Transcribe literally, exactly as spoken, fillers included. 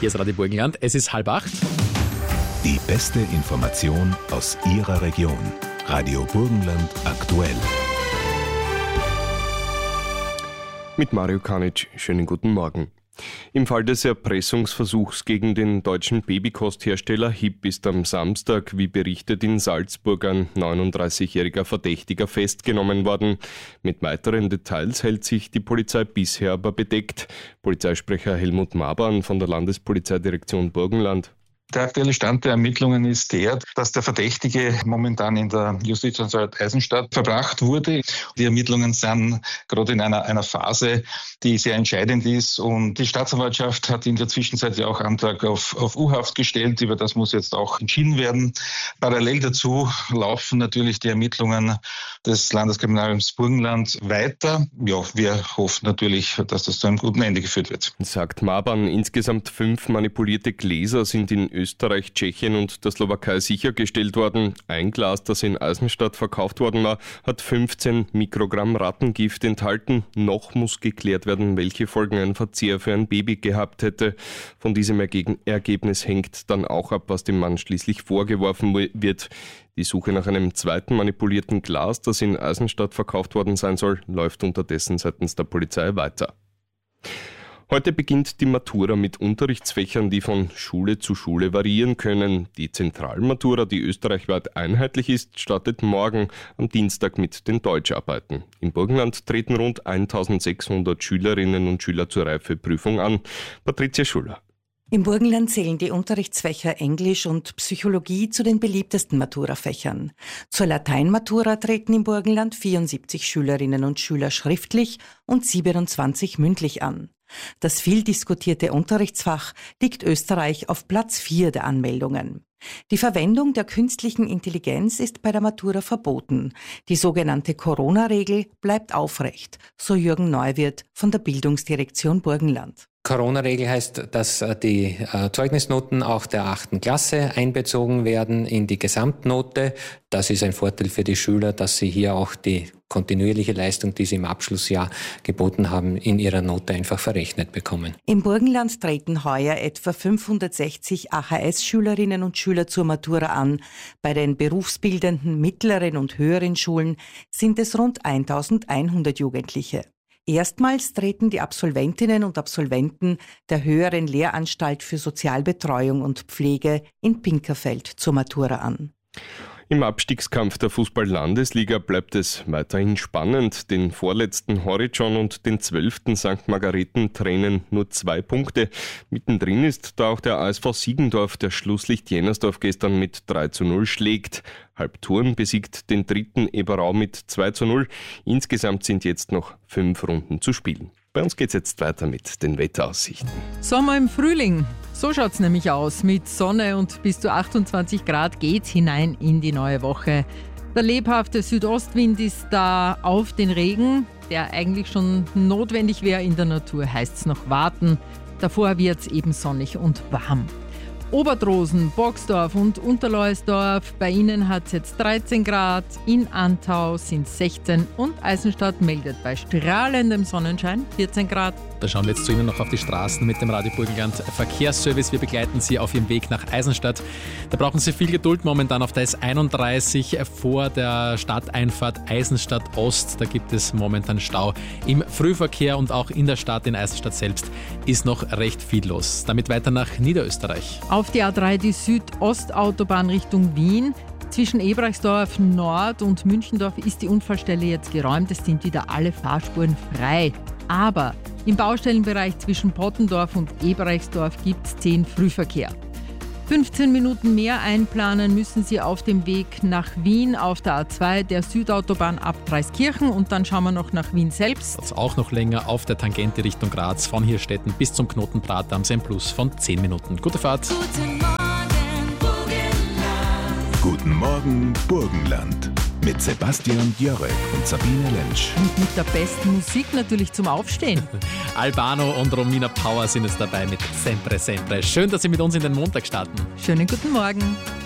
Hier ist Radio Burgenland, es ist halb acht. Die beste Information aus Ihrer Region. Radio Burgenland aktuell. Mit Mario Kanic, schönen guten Morgen. Im Fall des Erpressungsversuchs gegen den deutschen Babykosthersteller H I P ist am Samstag, wie berichtet, in Salzburg ein neununddreißigjähriger Verdächtiger festgenommen worden. Mit weiteren Details hält sich die Polizei bisher aber bedeckt. Polizeisprecher Helmut Maban von der Landespolizeidirektion Burgenland. Der aktuelle Stand der Ermittlungen ist der, dass der Verdächtige momentan in der Justizanstalt Eisenstadt verbracht wurde. Die Ermittlungen sind gerade in einer, einer Phase, die sehr entscheidend ist. Und die Staatsanwaltschaft hat in der Zwischenzeit ja auch Antrag auf, auf U-Haft gestellt. Über das muss jetzt auch entschieden werden. Parallel dazu laufen natürlich die Ermittlungen des Landeskriminalams Burgenland weiter. Ja, wir hoffen natürlich, dass das zu einem guten Ende geführt wird. Sagt Maban, insgesamt fünf manipulierte Gläser sind in Österreich, Tschechien und der Slowakei sichergestellt worden. Ein Glas, das in Eisenstadt verkauft worden war, hat fünfzehn Mikrogramm Rattengift enthalten. Noch muss geklärt werden, welche Folgen ein Verzehr für ein Baby gehabt hätte. Von diesem Ergebnis hängt dann auch ab, was dem Mann schließlich vorgeworfen wird. Die Suche nach einem zweiten manipulierten Glas, das in Eisenstadt verkauft worden sein soll, läuft unterdessen seitens der Polizei weiter. Heute beginnt die Matura mit Unterrichtsfächern, die von Schule zu Schule variieren können. Die Zentralmatura, die österreichweit einheitlich ist, startet morgen am Dienstag mit den Deutscharbeiten. Im Burgenland treten rund eintausendsechshundert Schülerinnen und Schüler zur Reifeprüfung an. Patricia Schuller. Im Burgenland zählen die Unterrichtsfächer Englisch und Psychologie zu den beliebtesten Maturafächern. Zur Lateinmatura treten im Burgenland vierundsiebzig Schülerinnen und Schüler schriftlich und siebenundzwanzig mündlich an. Das viel diskutierte Unterrichtsfach liegt Österreich auf Platz vier der Anmeldungen. Die Verwendung der künstlichen Intelligenz ist bei der Matura verboten. Die sogenannte Corona-Regel bleibt aufrecht, so Jürgen Neuwirth von der Bildungsdirektion Burgenland. Corona-Regel heißt, dass die Zeugnisnoten auch der achten Klasse einbezogen werden in die Gesamtnote. Das ist ein Vorteil für die Schüler, dass sie hier auch die kontinuierliche Leistung, die sie im Abschlussjahr geboten haben, in ihrer Note einfach verrechnet bekommen. Im Burgenland treten heuer etwa fünfhundertsechzig A H S-Schülerinnen und Schüler zur Matura an. Bei den berufsbildenden mittleren und höheren Schulen sind es rund eintausendeinhundert Jugendliche. Erstmals treten die Absolventinnen und Absolventen der höheren Lehranstalt für Sozialbetreuung und Pflege in Pinkerfeld zur Matura an. Im Abstiegskampf der Fußball-Landesliga bleibt es weiterhin spannend. Den vorletzten Horizon und den zwölften Sankt Margareten trennen nur zwei Punkte. Mittendrin ist da auch der A S V Siegendorf, der Schlusslicht Jennersdorf gestern mit drei zu null schlägt. Halbturn besiegt den dritten Eberau mit zwei zu null. Insgesamt sind jetzt noch fünf Runden zu spielen. Bei uns geht's jetzt weiter mit den Wetteraussichten. Sommer im Frühling. So schaut's nämlich aus. Mit Sonne und bis zu achtundzwanzig Grad geht's hinein in die neue Woche. Der lebhafte Südostwind ist da. Auf den Regen, der eigentlich schon notwendig wäre in der Natur, heißt's noch warten. Davor wird's eben sonnig und warm. Obertrosen, Boxdorf und Unterleusdorf, bei ihnen hat es jetzt dreizehn Grad, in Antau sind sechzehn und Eisenstadt meldet bei strahlendem Sonnenschein vierzehn Grad. Da schauen wir jetzt zu Ihnen noch auf die Straßen mit dem Radio Burgenland Verkehrsservice. Wir begleiten Sie auf Ihrem Weg nach Eisenstadt. Da brauchen Sie viel Geduld momentan auf der S einunddreißig vor der Stadteinfahrt Eisenstadt Ost. Da gibt es momentan Stau. Im Frühverkehr und auch in der Stadt, in Eisenstadt selbst, ist noch recht viel los. Damit weiter nach Niederösterreich. Auf die A drei die Südostautobahn Richtung Wien. Zwischen Ebrachsdorf Nord und Münchendorf ist die Unfallstelle jetzt geräumt. Es sind wieder alle Fahrspuren frei. Aber im Baustellenbereich zwischen Pottendorf und Ebrachsdorf gibt es zehn Frühverkehr. fünfzehn Minuten mehr einplanen müssen Sie auf dem Weg nach Wien auf der A zwei der Südautobahn ab Dreiskirchen und dann schauen wir noch nach Wien selbst. Das auch noch länger auf der Tangente Richtung Graz von Hirstetten bis zum Knoten Prater haben Sie ein Plus von zehn Minuten. Gute Fahrt. Guten Morgen Burgenland. Guten Morgen Burgenland. Mit Sebastian Jörek und Sabine Lentsch. Und mit der besten Musik natürlich zum Aufstehen. Albano und Romina Power sind jetzt dabei mit Sempre Sempre. Schön, dass Sie mit uns in den Montag starten. Schönen guten Morgen.